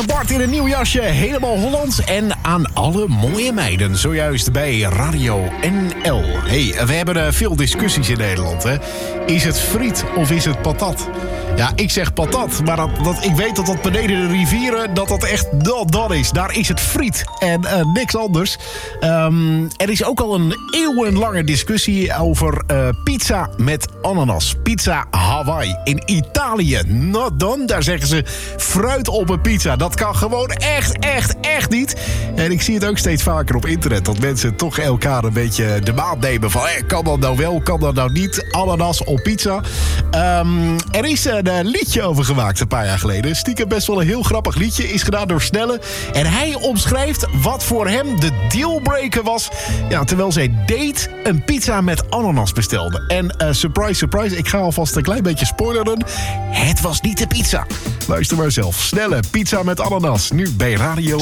Bart in een nieuw jasje, helemaal Hollands en aan alle mooie meiden. Zojuist bij Radio NL. Hey, we hebben veel discussies in Nederland, hè. Is het friet of is het patat? Ja, ik zeg patat, maar ik weet dat beneden de rivieren dat echt dat is. Daar is het friet en niks anders. Er is ook al een eeuwenlange discussie over pizza met ananas. Pizza Hawaii in Italië. Nou dan, daar zeggen ze fruit op een pizza. Dat kan gewoon echt niet. En ik zie het ook steeds vaker op internet. Dat mensen toch elkaar een beetje de maat nemen van... kan dat nou wel, kan dat nou niet? Ananas op pizza. Er is een liedje over gemaakt een paar jaar geleden. Stiekem best wel een heel grappig liedje. Is gedaan door Snelle. En hij omschrijft wat voor hem de dealbreaker was... Ja, terwijl zij date een pizza met ananas bestelde. En surprise, surprise, ik ga alvast een klein beetje spoileren. Het was niet de pizza. Luister maar zelf. Snelle pizza met ananas. Nu bij Radio